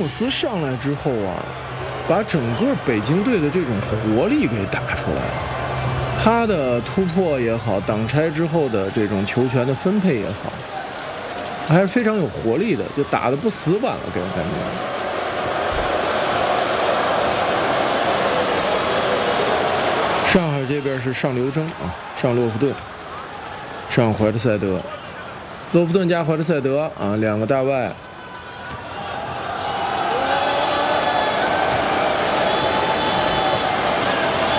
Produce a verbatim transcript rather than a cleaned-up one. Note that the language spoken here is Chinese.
姆斯上来之后啊，把整个北京队的这种活力给打出来了。他的突破也好，挡拆之后的这种球权的分配也好，还是非常有活力的，就打得不死板了，给人感觉。上海这边是上刘铮啊，上洛夫顿，上怀特塞德，洛夫顿加怀特塞德啊，两个大外